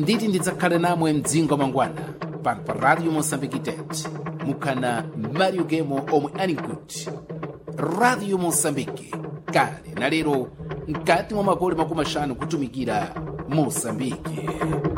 nditi ndidzakhale namwe mdzingo mangwana pano pa Radio Mosambiki Tete mukhana Mario Gemo omwe ali nkuti Radio Mosambiki kale na lero mkati mwa magoli makumi 5 kutumikira Mosambiki.